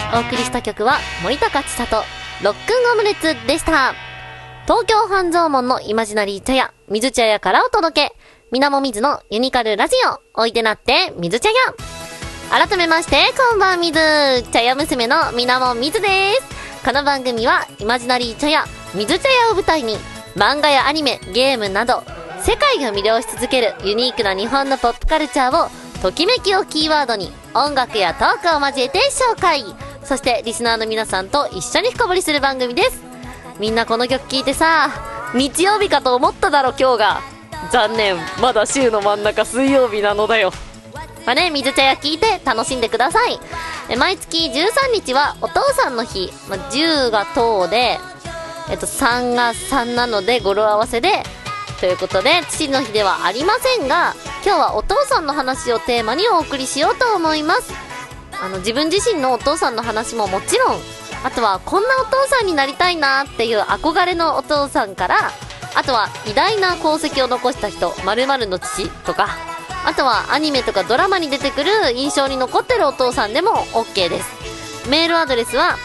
お送りした曲は森高千里、ロックンオムレツでした。東京半蔵門のイマジナリー茶屋、水茶屋からお届け。みなもみずのユニカルラジオ、おいでなって水茶屋。改めまして、こんばんみず。茶屋娘のみなもみずです。この番組はイマジナリー茶屋、水茶屋を舞台に、漫画やアニメ、ゲームなど、世界を魅了し続けるユニークな日本のポップカルチャーを、ときめきをキーワードに、音楽やトークを交えて紹介。そしてリスナーの皆さんと一緒に深掘りする番組です。みんなこの曲聴いてさ、日曜日かと思っただろ今日が。残念、まだ週の真ん中水曜日なのだよ。まあね、水茶屋聴いて楽しんでください。毎月13日はお父さんの日、10が10で、3が3なので語呂合わせでということで、父の日ではありませんが、今日はお父さんの話をテーマにお送りしようと思います。自分自身のお父さんの話ももちろん、あとはこんなお父さんになりたいなっていう憧れのお父さんから、あとは偉大な功績を残した人、〇〇の父とか、あとはアニメとかドラマに出てくる印象に残ってるお父さんでも OK です。メールアドレスは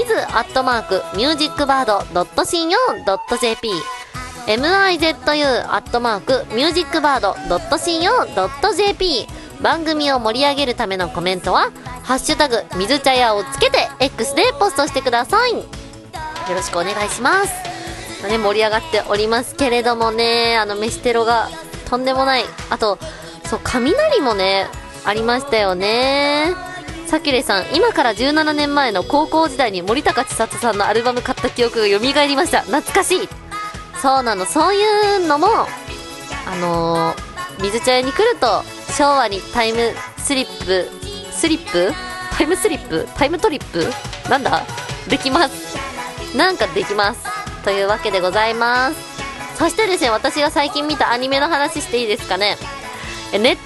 mizu@musicbird.co.jp mizu@musicbird.co.jp。 番組を盛り上げるためのコメントはハッシュタグ水茶屋をつけて X でポストしてください。よろしくお願いします。ね、盛り上がっておりますけれどもね、飯テロがとんでもない。あとそう、雷もねありましたよね。さきれさん、今から17年前の高校時代に森高千里さんのアルバム買った記憶が蘇りました。懐かしい。そうなの、そういうのも水茶屋に来ると昭和にタイムトリップなんだできます。なんかできますというわけでございます。そしてですね、私が最近見たアニメの話していいですかね。ネット